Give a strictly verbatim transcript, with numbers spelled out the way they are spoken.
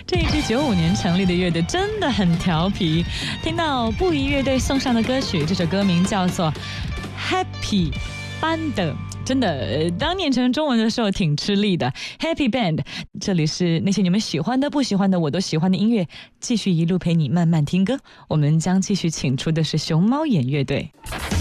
这一支九五年成立的乐队真的很调皮。听到布衣乐队送上的歌曲，这首歌名叫做 Happy Band， 真的当念成中文的时候挺吃力的。 Happy Band， 这里是那些你们喜欢的不喜欢的我都喜欢的音乐，继续一路陪你慢慢听歌。我们将继续请出的是熊猫眼乐队。